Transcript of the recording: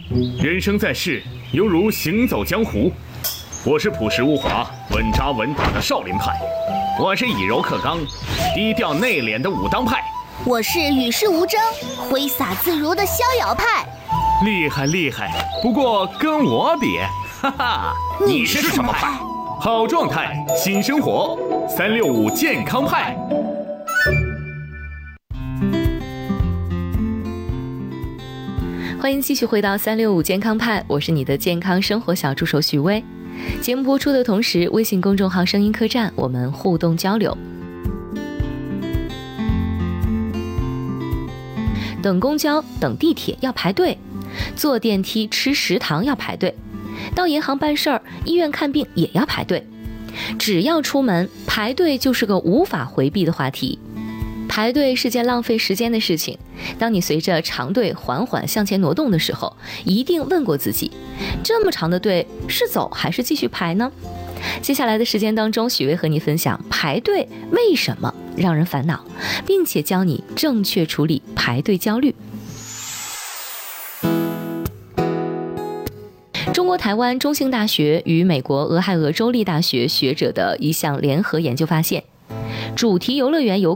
人生在世，犹如行走江湖。我是朴实无华、稳扎稳打的少林派，我是以柔克刚、低调内敛的武当派， 我是与世无争、挥洒自如的逍遥派。 厉害厉害，不过跟我比，哈哈， 你是什么派？ 好状态，新生活，365健康派。 欢迎继续回到365健康派，我是你的健康生活小助手许巍。节目播出的同时，微信公众号声音客栈我们互动交流。等公交、等地铁要排队，坐电梯、吃食堂要排队，到银行办事儿、医院看病也要排队。只要出门，排队就是个无法回避的话题。排队是件浪费时间的事情，当你随着长队缓缓向前挪动的时候，一定问过自己，这么长的队是走还是继续排呢？接下来的时间当中，许巍和你分享排队为什么让人烦恼，并且教你正确处理排队焦虑。中国台湾中兴大学与美国俄亥俄州立大学学者的一项联合研究发现，主题游乐园游